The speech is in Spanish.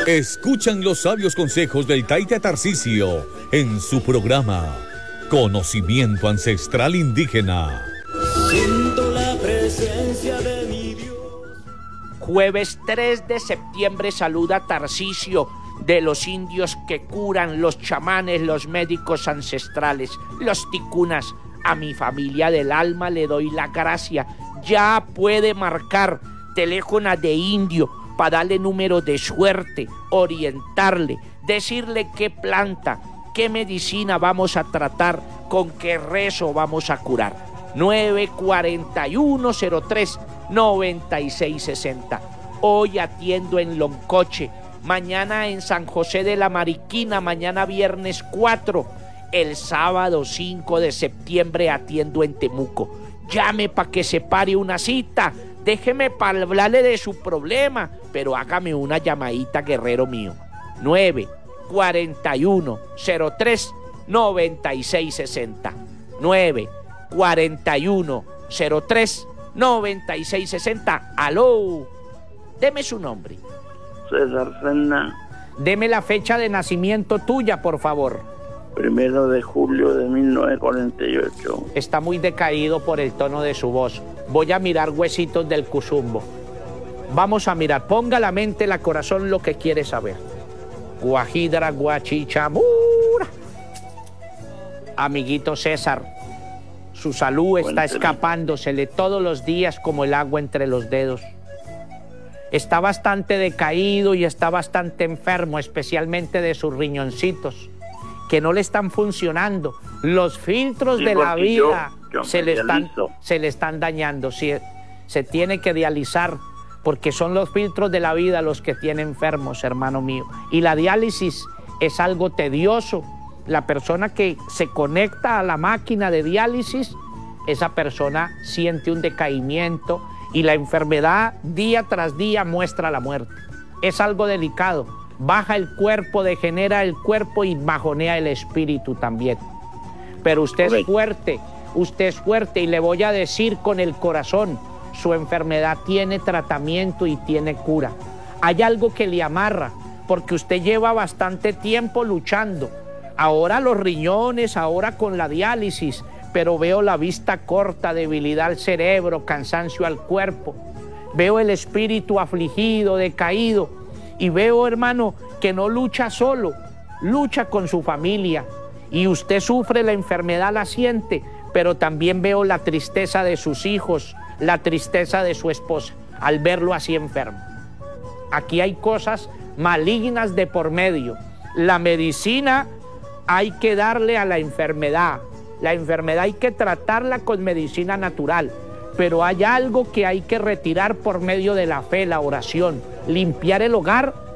Escuchan los sabios consejos del Taita Tarcisio en su programa Conocimiento Ancestral Indígena. Siento la presencia de mi Dios. Jueves 3 de septiembre saluda Tarcisio de los indios que curan, los chamanes, los médicos ancestrales, los ticunas. A mi familia del alma le doy la gracia. Ya puede marcar teléfono de indio para darle número de suerte, orientarle, decirle qué planta, qué medicina vamos a tratar, con qué rezo vamos a curar. 941-03-9660. Hoy atiendo en Loncoche, mañana en San José de la Mariquina, mañana viernes 4, el sábado 5 de septiembre atiendo en Temuco. Llame para que se pare una cita, déjeme para hablarle de su problema, pero hágame una llamadita, guerrero mío. 941-03-9660. 941-03-9660. Aló, deme su nombre. César Serna. Deme la fecha de nacimiento tuya, por favor. 1 de julio de 1948. Está muy decaído por el tono de su voz. Voy a mirar huesitos del cuzumbo. Vamos a mirar. Ponga la mente, la corazón, lo que quiere saber. Guajidra, guachichamura. Amiguito César, su salud está escapándosele todos los días como el agua entre los dedos. Está bastante decaído y está bastante enfermo, especialmente de sus riñoncitos, que no le están funcionando. Los filtros de la vida se le están dañando. Se tiene que dializar, porque son los filtros de la vida los que tienen enfermos, hermano mío. Y la diálisis es algo tedioso. La persona que se conecta a la máquina de diálisis, esa persona siente un decaimiento y la enfermedad día tras día muestra la muerte. Es algo delicado. Baja el cuerpo, degenera el cuerpo y bajonea el espíritu también. Pero usted es fuerte y le voy a decir con el corazón, su enfermedad tiene tratamiento y tiene cura. Hay algo que le amarra, porque usted lleva bastante tiempo luchando. Ahora los riñones, ahora con la diálisis, pero veo la vista corta, debilidad al cerebro, cansancio al cuerpo. Veo el espíritu afligido, decaído. Y veo, hermano, que no lucha solo, lucha con su familia. Y usted sufre la enfermedad, la siente, pero también veo la tristeza de sus hijos, la tristeza de su esposa, al verlo así enfermo. Aquí hay cosas malignas de por medio. La medicina hay que darle a la enfermedad. La enfermedad hay que tratarla con medicina natural, pero hay algo que hay que retirar por medio de la fe, la oración, limpiar el hogar